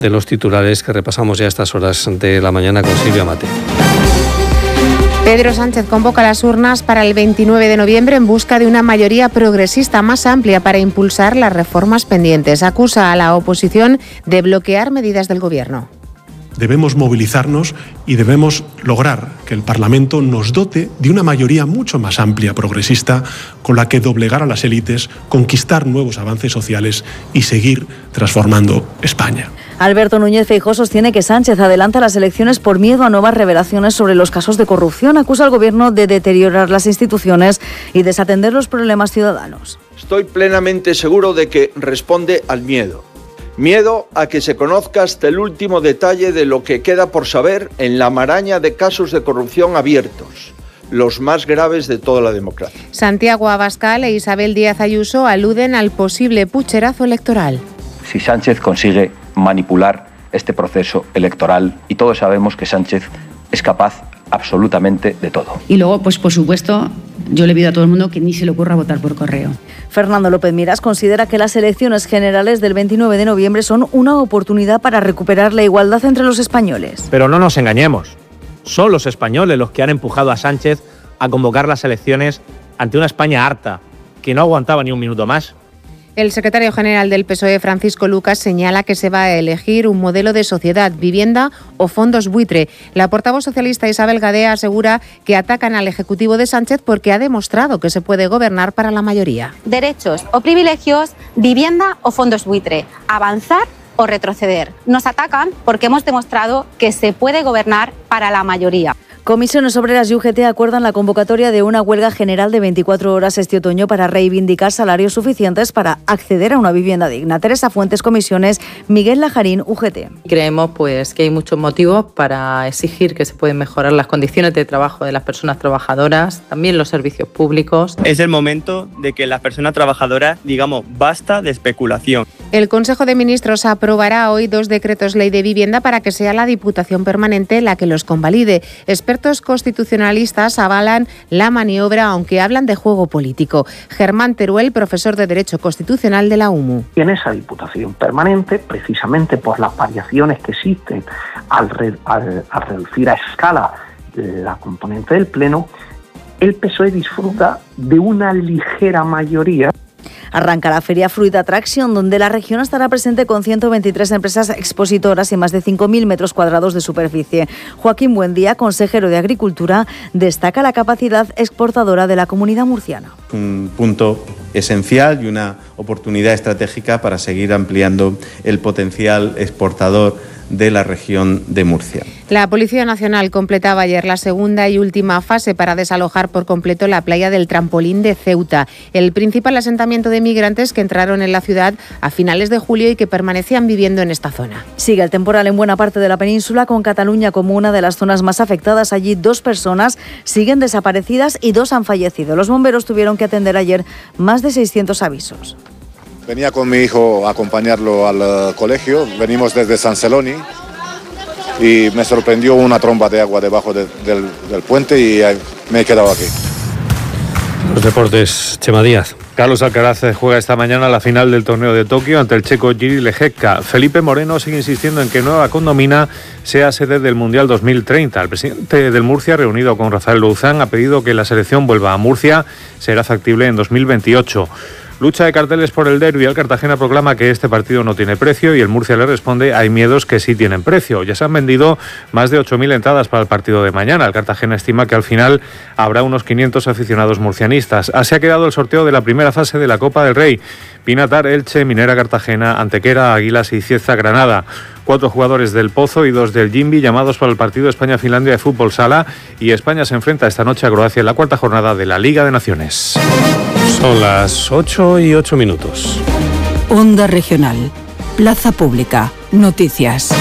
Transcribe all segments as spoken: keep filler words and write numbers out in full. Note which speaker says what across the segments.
Speaker 1: De los titulares que repasamos ya a estas horas de la mañana con Silvia Mate.
Speaker 2: Pedro Sánchez convoca las urnas para el veintinueve de noviembre en busca de una mayoría progresista más amplia para impulsar las reformas pendientes. Acusa a la oposición de bloquear medidas del Gobierno.
Speaker 3: Debemos movilizarnos y debemos lograr que el Parlamento nos dote de una mayoría mucho más amplia, progresista, con la que doblegar a las élites, conquistar nuevos avances sociales y seguir transformando España.
Speaker 4: Alberto Núñez Feijóo sostiene que Sánchez adelanta las elecciones por miedo a nuevas revelaciones sobre los casos de corrupción. Acusa al Gobierno de deteriorar las instituciones y desatender los problemas ciudadanos.
Speaker 5: Estoy plenamente seguro de que responde al miedo. Miedo a que se conozca hasta el último detalle de lo que queda por saber en la maraña de casos de corrupción abiertos, los más graves de toda la democracia.
Speaker 2: Santiago Abascal e Isabel Díaz Ayuso aluden al posible pucherazo electoral.
Speaker 6: Si Sánchez consigue manipular este proceso electoral, y todos sabemos que Sánchez es capaz absolutamente de todo.
Speaker 7: Y luego, pues por supuesto, yo le pido a todo el mundo que ni se le ocurra votar por correo.
Speaker 4: Fernando López Miras considera que las elecciones generales del veintinueve de noviembre son una oportunidad para recuperar la igualdad entre los españoles.
Speaker 8: Pero no nos engañemos, son los españoles los que han empujado a Sánchez a convocar las elecciones ante una España harta, que no aguantaba ni un minuto más.
Speaker 2: El secretario general del P S O E, Francisco Lucas, señala que se va a elegir un modelo de sociedad, vivienda o fondos buitre. La portavoz socialista Isabel Gadea asegura que atacan al Ejecutivo de Sánchez porque ha demostrado que se puede gobernar para la mayoría.
Speaker 9: Derechos o privilegios, vivienda o fondos buitre, avanzar o retroceder. Nos atacan porque hemos demostrado que se puede gobernar para la mayoría.
Speaker 4: Comisiones Obreras y U G T acuerdan la convocatoria de una huelga general de veinticuatro horas este otoño para reivindicar salarios suficientes para acceder a una vivienda digna. Teresa Fuentes, Comisiones, Miguel Lajarín, U G T.
Speaker 10: Creemos pues, que hay muchos motivos para exigir que se pueden mejorar las condiciones de trabajo de las personas trabajadoras, también los servicios públicos.
Speaker 11: Es el momento de que las personas trabajadoras digamos basta de especulación.
Speaker 2: El Consejo de Ministros aprobará hoy dos decretos ley de vivienda para que sea la Diputación Permanente la que los convalide. Expertos constitucionalistas avalan la maniobra, aunque hablan de juego político. Germán Teruel, profesor de Derecho Constitucional de la U M U.
Speaker 12: En esa Diputación Permanente, precisamente por las variaciones que existen al, re, al, al reducir a escala la componente del Pleno, el P S O E disfruta de una ligera mayoría.
Speaker 4: Arranca la Feria Fruit Attraction, donde la región estará presente con ciento veintitrés empresas expositoras y más de cinco mil metros cuadrados de superficie. Joaquín Buendía, consejero de Agricultura, destaca la capacidad exportadora de la Comunidad Murciana.
Speaker 13: Un punto esencial y una oportunidad estratégica para seguir ampliando el potencial exportador de la región de Murcia.
Speaker 2: La Policía Nacional completaba ayer la segunda y última fase para desalojar por completo la playa del Trampolín de Ceuta, el principal asentamiento de migrantes que entraron en la ciudad a finales de julio y que permanecían viviendo en esta zona.
Speaker 4: Sigue el temporal en buena parte de la península, con Cataluña como una de las zonas más afectadas. Allí dos personas siguen desaparecidas y dos han fallecido. Los bomberos tuvieron que atender ayer más de seiscientos avisos.
Speaker 14: Venía con mi hijo a acompañarlo al uh, colegio, venimos desde San Celoni y me sorprendió una tromba de agua debajo de, del, del puente y uh, me he quedado aquí.
Speaker 1: Los deportes, Chema Díaz.
Speaker 15: Carlos Alcaraz juega esta mañana la final del torneo de Tokio ante el checo Jiří Lehecka. Felipe Moreno sigue insistiendo en que Nueva Condomina sea sede del Mundial dos mil treinta. El presidente del Murcia, reunido con Rafael Louzán, ha pedido que la selección vuelva a Murcia. Será factible en dos mil veintiocho. Lucha de carteles por el derbi. El Cartagena proclama que este partido no tiene precio y el Murcia le responde: hay miedos que sí tienen precio. Ya se han vendido más de ocho mil entradas para el partido de mañana. El Cartagena estima que al final habrá unos quinientos aficionados murcianistas. Así ha quedado el sorteo de la primera fase de la Copa del Rey. Pinatar, Elche, Minera Cartagena, Antequera, Águilas y Cieza Granada. Cuatro jugadores del Pozo y dos del Jimbi llamados para el partido España-Finlandia de fútbol sala, y España se enfrenta esta noche a Croacia en la cuarta jornada de la Liga de Naciones.
Speaker 1: Son las ocho y ocho minutos.
Speaker 16: Onda Regional. Plaza Pública. Noticias.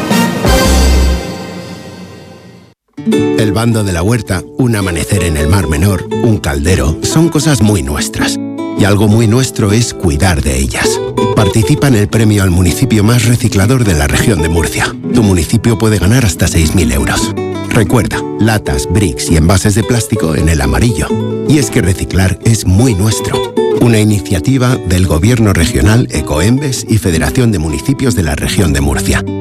Speaker 17: El bando de la huerta, un amanecer en el Mar Menor, un caldero, son cosas muy nuestras. Y algo muy nuestro es cuidar de ellas. Participa en el premio al municipio más reciclador de la región de Murcia. Tu municipio puede ganar hasta seis mil euros. Recuerda, latas, bricks y envases de plástico en el amarillo. Y es que reciclar es muy nuestro. Una iniciativa del Gobierno Regional, Ecoembes y Federación de Municipios de la Región de Murcia.